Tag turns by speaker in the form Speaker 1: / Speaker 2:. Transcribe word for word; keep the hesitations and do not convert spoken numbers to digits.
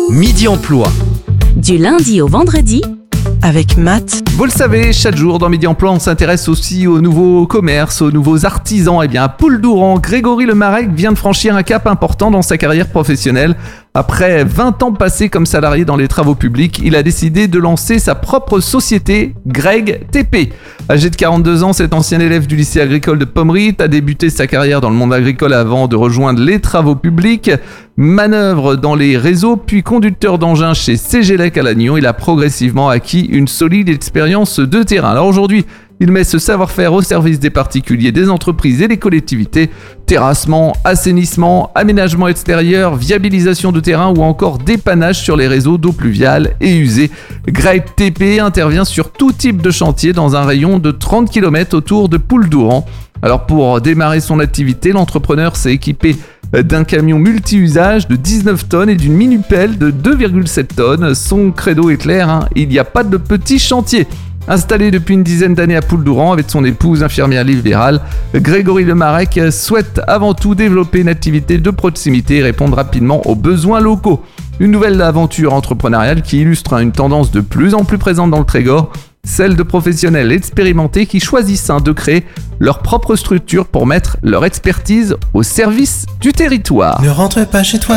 Speaker 1: Midi Emploi.
Speaker 2: Du lundi au vendredi,
Speaker 3: avec Matt.
Speaker 4: Vous le savez, chaque jour dans Midi Emploi, on s'intéresse aussi aux nouveaux commerces, aux nouveaux artisans. Et bien à Poules-d'Ouran, Grégory Lemarec vient de franchir un cap important dans sa carrière professionnelle. Après vingt ans passés comme salarié dans les travaux publics, il a décidé de lancer sa propre société, Greg T P. Âgé de quarante-deux ans, cet ancien élève du lycée agricole de Pommery a débuté sa carrière dans le monde agricole avant de rejoindre les travaux publics. Manœuvre dans les réseaux, puis conducteur d'engin chez Cegelec à Lannion, il a progressivement acquis une solide expérience de terrain. Alors aujourd'hui, il met ce savoir-faire au service des particuliers, des entreprises et des collectivités. Terrassement, assainissement, aménagement extérieur, viabilisation de terrain ou encore dépannage sur les réseaux d'eau pluviale et usée. Greg T P intervient sur tout type de chantier dans un rayon de trente kilomètres autour de Poules-d'Ouran. Alors pour démarrer son activité, l'entrepreneur s'est équipé d'un camion multi-usage de dix-neuf tonnes et d'une mini-pelle de deux virgule sept tonnes. Son credo est clair, hein, il n'y a pas de petits chantiers. Installé depuis une dizaine d'années à Poules-d'Ouran avec son épouse infirmière libérale, Grégory Lemarec souhaite avant tout développer une activité de proximité et répondre rapidement aux besoins locaux. Une nouvelle aventure entrepreneuriale qui illustre une tendance de plus en plus présente dans le Trégor, celle de professionnels expérimentés qui choisissent de créer leur propre structure pour mettre leur expertise au service du territoire.
Speaker 3: Ne rentre pas chez toi.